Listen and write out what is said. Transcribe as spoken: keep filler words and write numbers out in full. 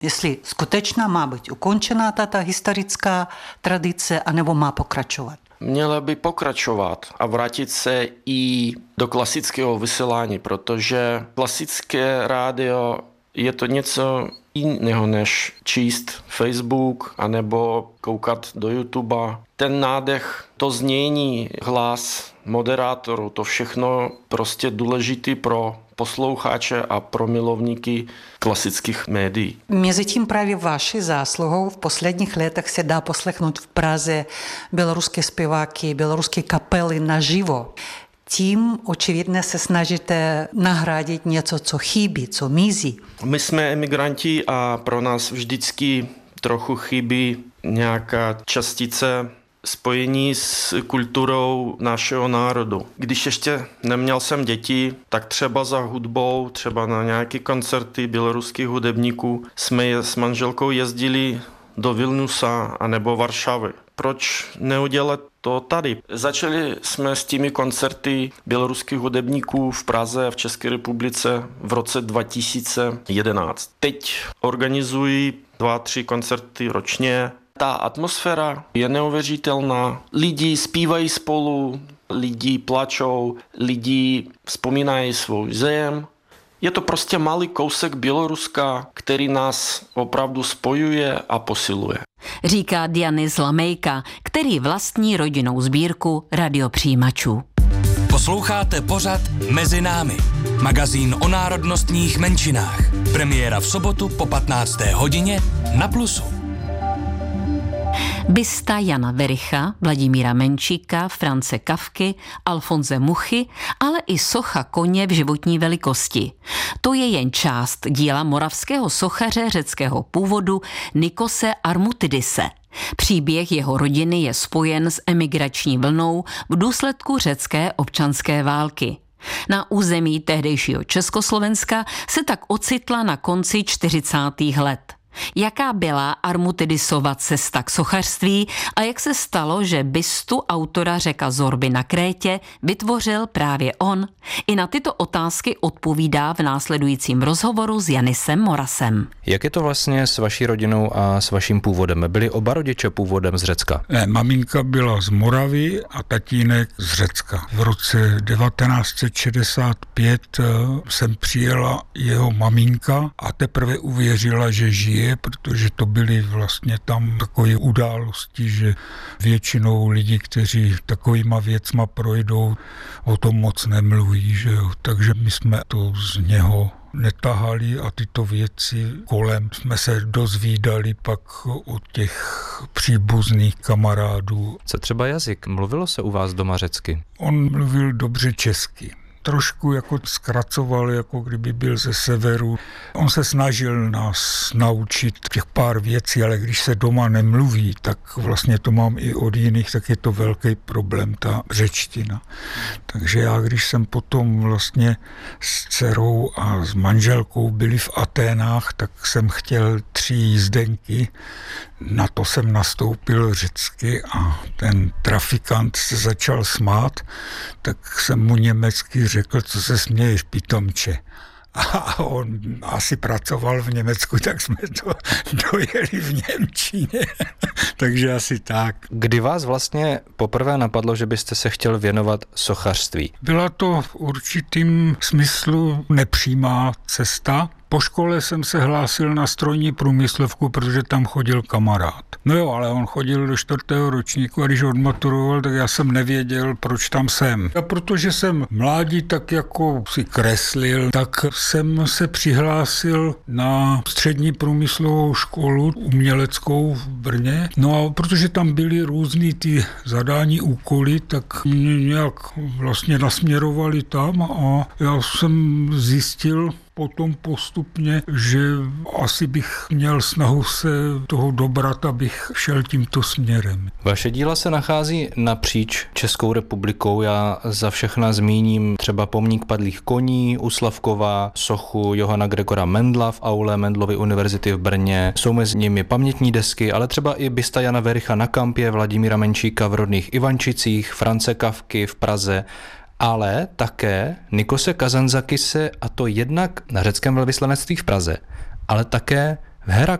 Jestli skutečná má být ukončená tato historická tradice, anebo má pokračovat? Měla by pokračovat a vrátit se i do klasického vysílání, protože klasické rádio je to něco jiného než číst Facebook anebo koukat do YouTube. Ten nádech, to znění, hlas moderátoru, to všechno prostě důležitý pro posluchače a pro milovníky klasických médií. Mezitím právě vaší zásluhou v posledních letech se dá poslechnout v Praze běloruské zpěváky, běloruské kapely naživo. Tím očividně se snažíte nahradit něco, co chybí, co mizí. My jsme emigranti a pro nás vždycky trochu chybí nějaká částice spojení s kulturou našeho národu. Když ještě neměl jsem děti, tak třeba za hudbou, třeba na nějaké koncerty běloruských hudebníků jsme s manželkou jezdili do Vilniusa anebo Varšavy. Proč neudělat to tady? Začali jsme s těmi koncerty běloruských hudebníků v Praze a v České republice v roce dva tisíce jedenáct. Teď organizují dva, tři koncerty ročně. Ta atmosféra je neuvěřitelná. Lidi zpívají spolu, lidi plačou, lidi vzpomínají svou zem. Je to prostě malý kousek Běloruska, který nás opravdu spojuje a posiluje. Říká Dianis Lamejka, který vlastní rodinnou sbírku radiopřijímačů. Posloucháte pořad Mezi námi. Magazín o národnostních menšinách. Premiéra v sobotu po patnácté hodině na Plusu. Bysta Jana Vericha, Vladimíra Menšíka, France Kafky, Alfonse Muchy, ale i socha koně v životní velikosti. To je jen část díla moravského sochaře řeckého původu Nikose Armutidise. Příběh jeho rodiny je spojen s emigrační vlnou v důsledku řecké občanské války. Na území tehdejšího Československa se tak ocitla na konci čtyřicátých let. Jaká byla Armutidisova cesta k sochařství a jak se stalo, že bystu autora Řeka Zorby na Krétě vytvořil právě on? I na tyto otázky odpovídá v následujícím rozhovoru s Janisem Morasem. Jak je to vlastně s vaší rodinou a s vaším původem? Byli oba rodiče původem z Řecka? Ne, maminka byla z Moravy a tatínek z Řecka. V roce devatenáct set šedesát pět jsem přijela jeho maminka a teprve uvěřila, že žije, protože to byly vlastně tam takové události, že většinou lidi, kteří takovýma věcma projdou, o tom moc nemluví, že jo. Takže my jsme to z něho netahali a tyto věci kolem jsme se dozvídali pak od těch příbuzných kamarádů. Co třeba jazyk? Mluvilo se u vás doma řecky? On mluvil dobře česky. Trošku jako zkracoval, jako kdyby byl ze severu. On se snažil nás naučit těch pár věcí, ale když se doma nemluví, tak vlastně to mám i od jiných, tak je to velký problém, ta řečtina. Takže já, když jsem potom vlastně s dcerou a s manželkou byli v Aténách, tak jsem chtěl tři jízdenky. Na to jsem nastoupil řecky a ten trafikant se začal smát, tak jsem mu německy řekl, co se směješ, pitomče. A on asi pracoval v Německu, tak jsme to dojeli v němčině. Takže asi tak. Kdy vás vlastně poprvé napadlo, že byste se chtěl věnovat sochařství? Byla to v určitým smyslu nepřímá cesta. Po škole jsem se hlásil na strojní průmyslovku, protože tam chodil kamarád. No jo, ale on chodil do čtvrtého ročníku a když odmaturoval, tak já jsem nevěděl, proč tam jsem. A protože jsem mládí tak jako si kreslil, tak jsem se přihlásil na střední průmyslovou školu uměleckou v Brně. No a protože tam byly různý ty zadání, úkoly, tak mě nějak vlastně nasměrovali tam a já jsem zjistil potom postupně, že asi bych měl snahu se toho dobrat, abych šel tímto směrem. Vaše díla se nachází napříč Českou republikou. Já za všechna zmíním třeba pomník padlých koní u Slavkova, sochu Johana Gregora Mendla v aule Mendlovy univerzity v Brně. Jsou mezi nimi pamětní desky, ale třeba i bysta Jana Vericha na Kampě, Vladimíra Menšíka v rodných Ivančicích, France Kafky v Praze, ale také Nikose Kazantzakise, a to jednak na řeckém velvyslanectví v Praze, ale také V